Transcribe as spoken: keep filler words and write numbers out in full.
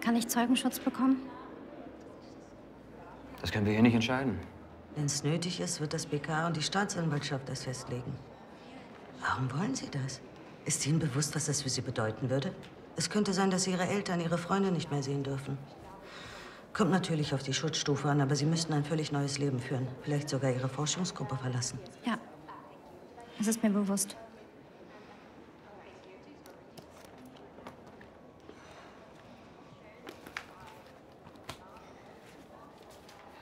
Kann ich Zeugenschutz bekommen? Das können wir hier nicht entscheiden. Wenn es nötig ist, wird das B K und die Staatsanwaltschaft das festlegen. Warum wollen Sie das? Ist Ihnen bewusst, was das für Sie bedeuten würde? Es könnte sein, dass Sie Ihre Eltern, Ihre Freunde nicht mehr sehen dürfen. Kommt natürlich auf die Schutzstufe an, aber Sie müssten ein völlig neues Leben führen. Vielleicht sogar Ihre Forschungsgruppe verlassen. Ja, es ist mir bewusst.